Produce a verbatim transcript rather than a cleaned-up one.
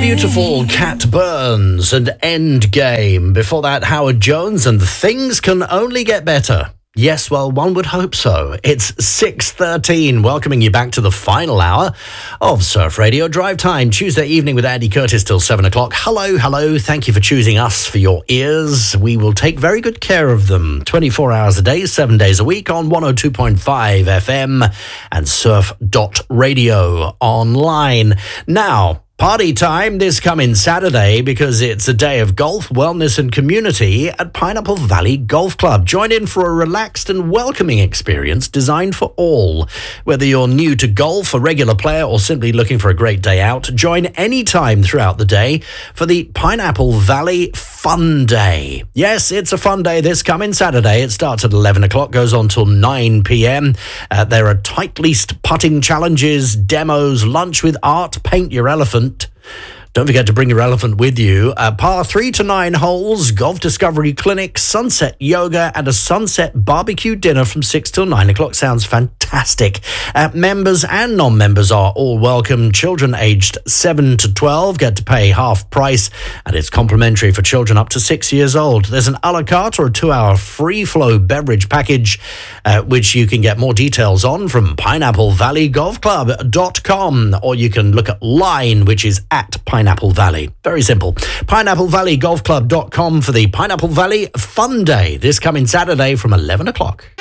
beautiful Cat Burns and Endgame. Before that, Howard Jones and Things Can Only Get Better. Yes, well, one would hope so. It's six thirteen, welcoming you back to the final hour of Surf Radio Drive Time, Tuesday evening with Andy Curtis till seven o'clock. Hello, hello, thank you for choosing us for your ears. We will take very good care of them twenty-four hours a day, seven days a week on one oh two point five F M and surf dot radio online. Now, party time this coming Saturday because it's a day of golf, wellness and community at Pineapple Valley Golf Club. Join in for a relaxed and welcoming experience designed for all. Whether you're new to golf, a regular player or simply looking for a great day out, join any time throughout the day for the Pineapple Valley Fun Day. Yes, it's a fun day this coming Saturday. It starts at eleven o'clock, goes on till nine p.m. Uh, there are tight-leased putting challenges, demos, lunch with art, paint your elephant. Don't forget to bring your elephant with you. Uh, par three to nine holes, golf discovery clinic, sunset yoga, and a sunset barbecue dinner from six till nine o'clock. Sounds fantastic. Uh, members and non-members are all welcome. Children aged seven to twelve get to pay half price, and it's complimentary for children up to six years old. There's an a la carte or a two-hour free-flow beverage package, uh, which you can get more details on from pineapple valley golf club dot com, or you can look at Line, which is at Pineapple Pineapple Valley. Very simple. pineapple valley golf club dot com for the Pineapple Valley Fun Day this coming Saturday from eleven o'clock.